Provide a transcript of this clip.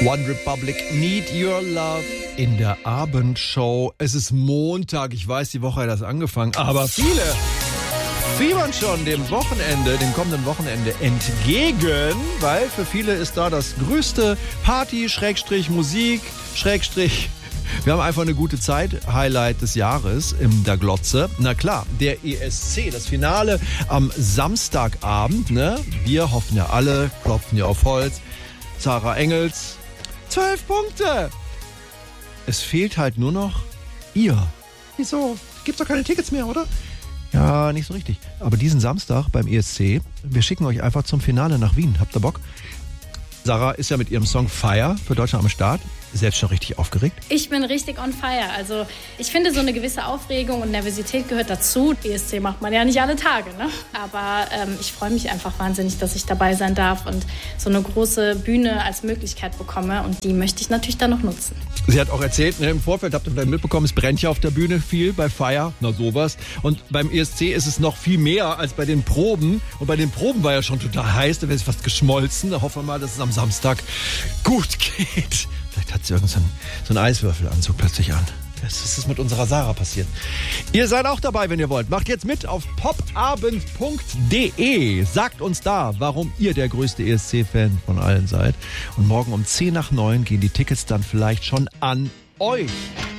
One Republic, Need Your Love in der Abendshow. Es ist Montag, ich weiß, die Woche hat das angefangen, aber viele fiebern schon dem kommenden Wochenende entgegen, weil für viele ist da das größte Party, Musik, wir haben einfach eine gute Zeit, Highlight des Jahres in der Glotze. Na klar, der ESC, das Finale am Samstagabend, ne? Wir hoffen ja alle, klopfen ja auf Holz. Sarah Engels, 12 Punkte. Es fehlt halt nur noch ihr. Wieso? Gibt's doch keine Tickets mehr, oder? Ja, nicht so richtig. Aber diesen Samstag beim ESC, wir schicken euch einfach zum Finale nach Wien. Habt ihr Bock? Sarah ist ja mit ihrem Song Fire für Deutschland am Start. Selbst schon richtig aufgeregt? Ich bin richtig on fire. Also ich finde, so eine gewisse Aufregung und Nervosität gehört dazu. ESC macht man ja nicht alle Tage, ne? Aber ich freue mich einfach wahnsinnig, dass ich dabei sein darf und so eine große Bühne als Möglichkeit bekomme. Und die möchte ich natürlich dann noch nutzen. Sie hat auch erzählt, ne, im Vorfeld, habt ihr vielleicht mitbekommen, es brennt ja auf der Bühne viel bei Fire. Na sowas. Und beim ESC ist es noch viel mehr als bei den Proben. Und bei den Proben war ja schon total heiß, da wäre es fast geschmolzen. Da hoffen wir mal, dass es am Samstag gut geht. Vielleicht hat sie so einen Eiswürfelanzug plötzlich an. Was ist mit unserer Sarah passiert? Ihr seid auch dabei, wenn ihr wollt. Macht jetzt mit auf popabend.de. Sagt uns da, warum ihr der größte ESC-Fan von allen seid. Und morgen um 10 nach 9 gehen die Tickets dann vielleicht schon an euch.